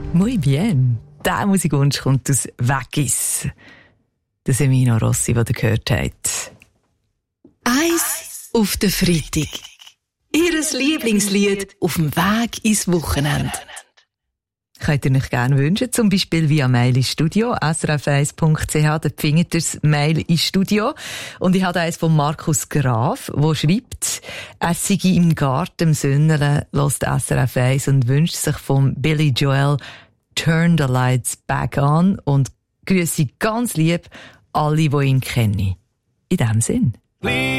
Muy bien. Der Musikwunsch kommt aus Vagis. Der Semino Rossi, den ihr gehört habt. Eis auf den Freitag. Ihres Lieblingslied auf dem Weg ins Wochenende. Könnt ihr euch gerne wünschen, zum Beispiel via Mail ins Studio, srf1.ch, da findet ihr das Mail ins Studio. Und ich habe eins von Markus Graf, der schreibt, er sei im Garten im Sünneren, hört SRF 1 und wünscht sich von Billy Joel Turn the Lights Back On und grüße ganz lieb alle, die ihn kennen. In diesem Sinn.